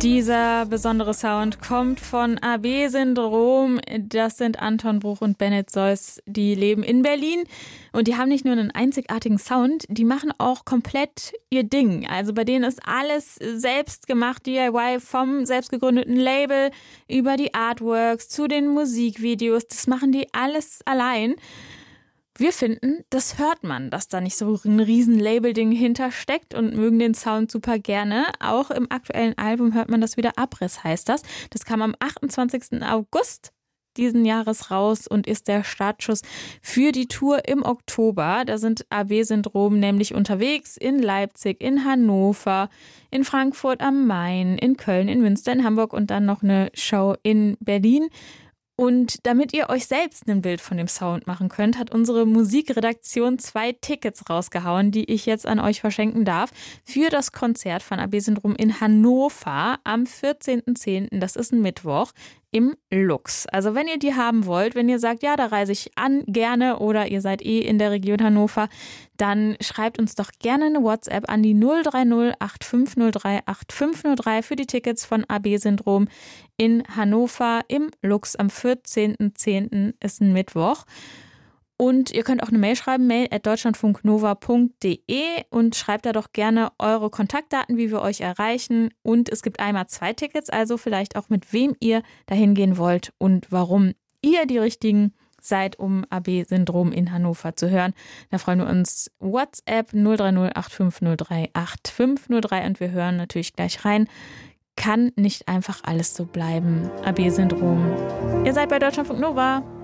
Dieser besondere Sound kommt von AB-Syndrom. Das sind Anton Bruch und Bennett Seuss. Die leben in Berlin und die haben nicht nur einen einzigartigen Sound, die machen auch komplett ihr Ding. Also bei denen ist alles selbst gemacht, DIY, vom selbst gegründeten Label über die Artworks zu den Musikvideos. Das machen die alles allein. Wir finden, das hört man, dass da nicht so ein riesen Label-Ding hintersteckt und mögen den Sound super gerne. Auch im aktuellen Album hört man das wieder. Abriss heißt das. Das kam am 28. August diesen Jahres raus und ist der Startschuss für die Tour im Oktober. Da sind AB-Syndrom nämlich unterwegs in Leipzig, in Hannover, in Frankfurt am Main, in Köln, in Münster, in Hamburg und dann noch eine Show in Berlin. Und damit ihr euch selbst ein Bild von dem Sound machen könnt, hat unsere Musikredaktion 2 Tickets rausgehauen, die ich jetzt an euch verschenken darf, für das Konzert von AB-Syndrom in Hannover am 14.10., das ist ein Mittwoch, im Lux. Also wenn ihr die haben wollt, wenn ihr sagt, ja, da reise ich an, gerne, oder ihr seid in der Region Hannover, dann schreibt uns doch gerne eine WhatsApp an die 030 8503 8503 für die Tickets von AB-Syndrom in Hannover im Lux am 14.10. ist ein Mittwoch. Und ihr könnt auch eine Mail schreiben, mail@deutschlandfunknova.de, und schreibt da doch gerne eure Kontaktdaten, wie wir euch erreichen. Und es gibt einmal 2 Tickets, also vielleicht auch mit wem ihr dahin gehen wollt und warum ihr die richtigen seid, um AB-Syndrom in Hannover zu hören. Da freuen wir uns. WhatsApp 030 8503 8503 und wir hören natürlich gleich rein. Kann nicht einfach alles so bleiben. AB-Syndrom. Ihr seid bei Deutschlandfunk Nova.